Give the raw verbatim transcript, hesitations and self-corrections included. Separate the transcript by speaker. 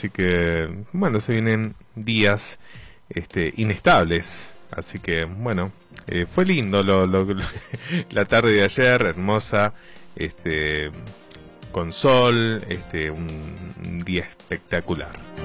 Speaker 1: Así que, bueno, se vienen días este, inestables. Así que, bueno, eh, fue lindo lo, lo, lo, la tarde de ayer, hermosa, este, con sol, este, un, un día espectacular.